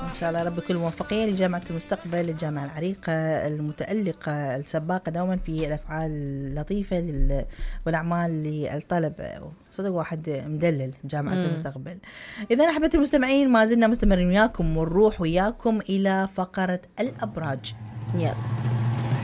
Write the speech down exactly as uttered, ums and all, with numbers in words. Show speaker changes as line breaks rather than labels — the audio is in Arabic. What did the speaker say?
إن شاء الله رب كل موفقين لجامعة المستقبل، الجامعة العريقة المتألقة السباقة دوما في الأفعال اللطيفة والأعمال للطلب. صدق واحد مدلل جامعة مم. المستقبل. إذا أحبت المستمعين ما زلنا مستمرين وياكم ونروح وياكم إلى فقرة الأبراج.
يلا